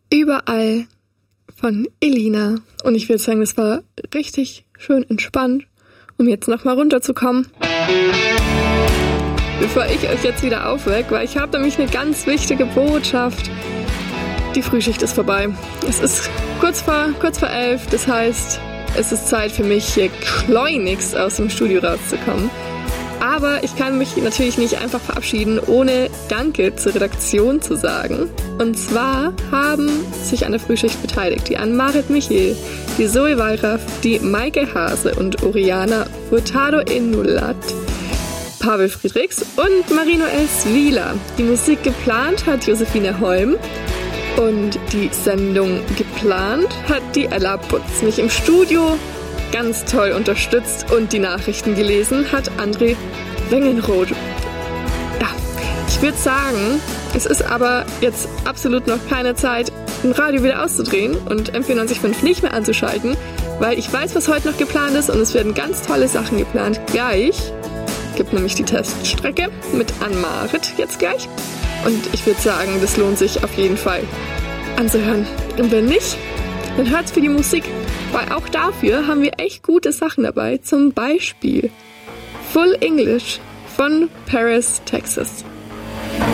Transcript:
Überall von Elina. Und ich würde sagen, das war richtig schön entspannt, um jetzt nochmal runterzukommen. Bevor ich euch jetzt wieder aufwecke, weil ich habe nämlich eine ganz wichtige Botschaft. Die Frühschicht ist vorbei. Es ist kurz vor 11, das heißt, es ist Zeit für mich, hier schleunigst aus dem Studio rauszukommen. Aber ich kann mich natürlich nicht einfach verabschieden, ohne Danke zur Redaktion zu sagen. Und zwar haben sich an der Frühschicht beteiligt die Ann-Marit Michel, die Zoe Wallraff, die Maike Hase und Oriana Furtado-Enulat, Pavel Friedrichs und Marie-Noël Swieler. Die Musik geplant hat Josephine Holm und die Sendung geplant hat die Ella Putz. Mich im Studio ganz toll unterstützt und die Nachrichten gelesen hat André Wengenroth. Ja, ich würde sagen, es ist aber jetzt absolut noch keine Zeit, ein Radio wieder auszudrehen und M94.5 nicht mehr anzuschalten, weil ich weiß, was heute noch geplant ist und es werden ganz tolle Sachen geplant. Gleich gibt nämlich die Teststrecke mit Ann-Marit jetzt gleich und ich würde sagen, das lohnt sich auf jeden Fall anzuhören. Und wenn nicht, dann hört's für die Musik, weil auch dafür haben wir echt gute Sachen dabei. Zum Beispiel Full English von Paris, Texas.